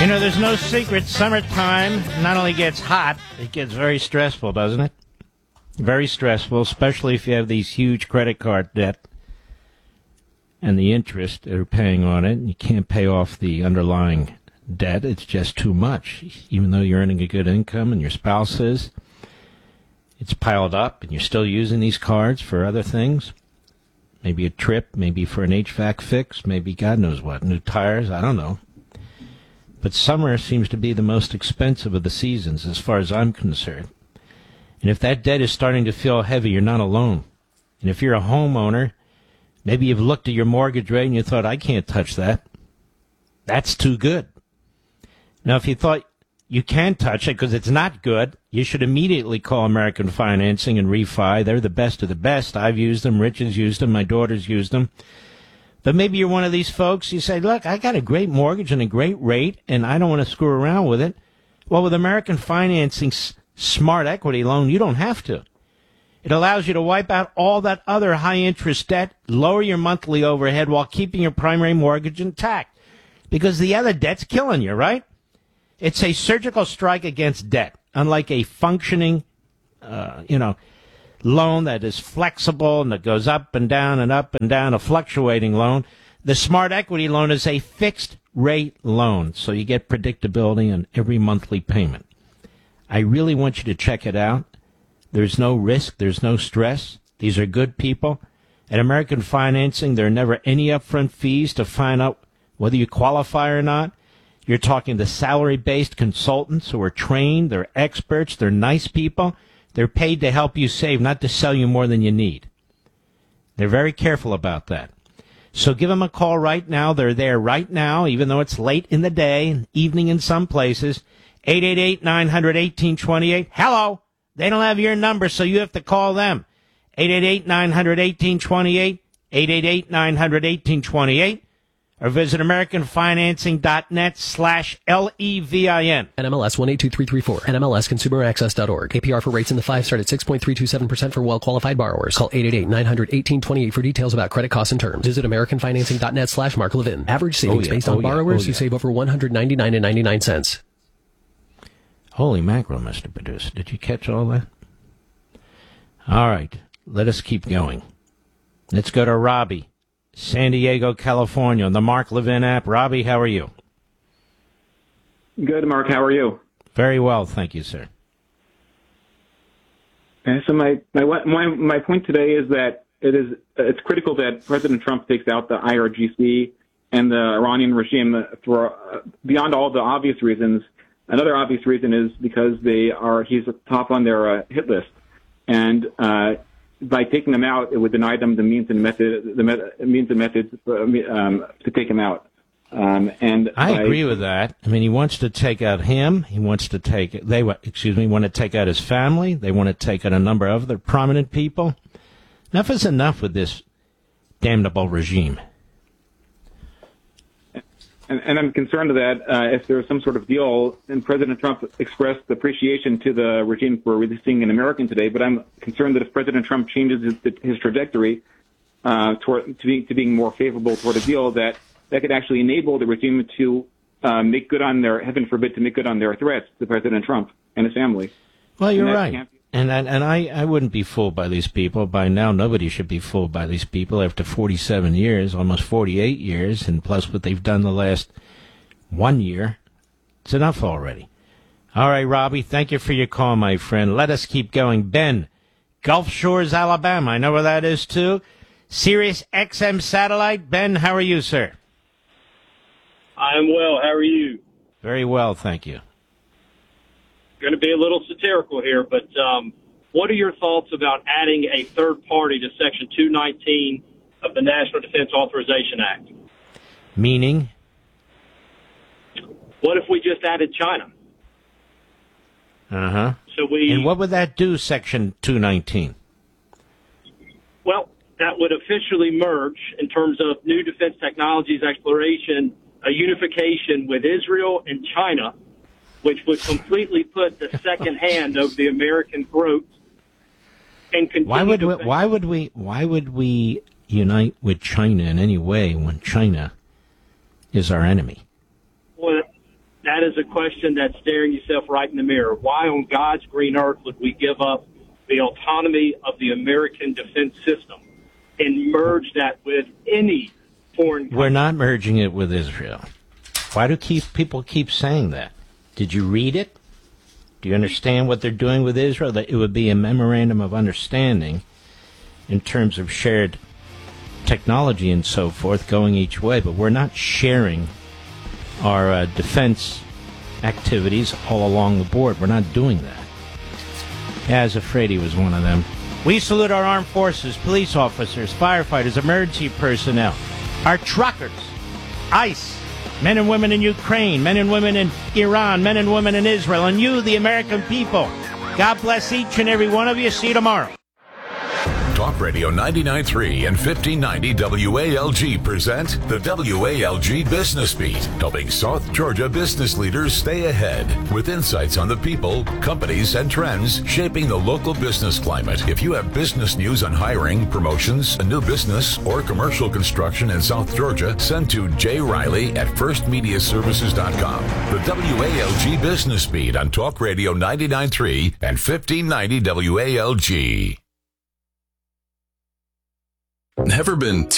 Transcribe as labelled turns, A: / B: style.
A: You know, there's no secret. Summertime not only gets hot, it gets very stressful, doesn't it? Very stressful, especially if you have these huge credit card debt and the interest they're paying on it. And you can't pay off the underlying debt. It's just too much. Even though you're earning a good income and your spouse is, it's piled up and you're still using these cards for other things. Maybe a trip, maybe for an HVAC fix, maybe God knows what, new tires, I don't know. But summer seems to be the most expensive of the seasons as far as I'm concerned. And if that debt is starting to feel heavy, you're not alone. And if you're a homeowner, maybe you've looked at your mortgage rate and you thought, I can't touch that. That's too good. Now, if you thought you can touch it because it's not good, you should immediately call American Financing and refi. They're the best of the best. I've used them. Rich has used them. My daughter's used them. But maybe you're one of these folks, you say, look, I got a great mortgage and a great rate, and I don't want to screw around with it. Well, with American Financing's Smart Equity Loan, you don't have to. It allows you to wipe out all that other high-interest debt, lower your monthly overhead while keeping your primary mortgage intact. Because the other debt's killing you, right? It's a surgical strike against debt, unlike a functioning, loan that is flexible and that goes up and down and up and down, a fluctuating loan. The Smart Equity Loan is a fixed rate loan, so you get predictability on every monthly payment. I really want you to check it out. There's no risk. There's no stress. These are good people. At American Financing, there are never any upfront fees to find out whether you qualify or not. You're talking to salary-based consultants who are trained. They're experts. They're nice people. They're paid to help you save, not to sell you more than you need. They're very careful about that. So give them a call right now. They're there right now, even though it's late in the day, evening in some places. 888-900-1828. Hello. They don't have your number, so you have to call them. 888-900-1828. 888-900-1828. Or visit AmericanFinancing.net/LEVIN.
B: NMLS 182334. NMLSConsumerAccess.org. APR for rates in the 5 start at 6.327% for well-qualified borrowers. Call 888-900-1828 for details about credit costs and terms. Visit AmericanFinancing.net/Mark Levin. Average savings based on borrowers who save over $199.99.
A: Holy mackerel, Mr. Producer. Did you catch all that? All right. Let us keep going. Let's go to Robbie. San Diego, California, on the Mark Levin app. Robbie, how are you?
C: Good, Mark. How are you?
A: Very well, thank you, sir.
C: Okay, so my point today is that it's critical that President Trump takes out the IRGC and the Iranian regime for beyond all the obvious reasons. Another obvious reason is because he's top on their hit list, and by taking them out, it would deny them the means and methods to take him out. And I
A: agree with that. I mean, he wants to take out him. He wants to want to take out his family. They want to take out a number of other prominent people. Enough is enough with this damnable regime.
C: And I'm concerned that if there's some sort of deal, and President Trump expressed appreciation to the regime for releasing an American today, but I'm concerned that if President Trump changes his trajectory to being more favorable toward a deal, that could actually enable the regime to make good on their, heaven forbid, to make good on their threats to President Trump and his family.
A: Well, you're right. And I wouldn't be fooled by these people. By now, nobody should be fooled by these people after 47 years, almost 48 years, and plus what they've done the last 1 year. It's enough already. All right, Robbie, thank you for your call, my friend. Let us keep going. Ben, Gulf Shores, Alabama. I know where that is, too. Sirius XM Satellite. Ben, how are you, sir?
D: I'm well. How are you?
A: Very well, thank you.
D: Going to be a little satirical here, but what are your thoughts about adding a third party to Section 219 of the National Defense Authorization Act?
A: Meaning?
D: What if we just added China?
A: Uh-huh.
D: And
A: what would that do, Section 219?
D: Well, that would officially merge, in terms of new defense technologies exploration, a unification with Israel and China, which would completely put the second hand over the American throat and continue.
A: Why would we unite with China in any way when China is our enemy?
D: Well, that is a question that's staring yourself right in the mirror. Why on God's green earth would we give up the autonomy of the American defense system and merge that with any foreign country?
A: We're not merging it with Israel. Why do people keep saying that? Did you read it? Do you understand what they're doing with Israel? That it would be a memorandum of understanding in terms of shared technology and so forth going each way, but we're not sharing our defense activities all along the board. We're not doing that. I was afraid he was one of them. We salute our armed forces, police officers, firefighters, emergency personnel, our truckers, ICE, men and women in Ukraine, men and women in Iran, men and women in Israel, and you, the American people. God bless each and every one of you. See you tomorrow.
E: Talk Radio 99.3 and 1590 WALG present the WALG Business Beat, helping South Georgia business leaders stay ahead with insights on the people, companies, and trends shaping the local business climate. If you have business news on hiring, promotions, a new business, or commercial construction in South Georgia, send to Jay Riley at firstmediaservices.com. The WALG Business Beat on Talk Radio 99.3 and 1590 WALG.
F: Never been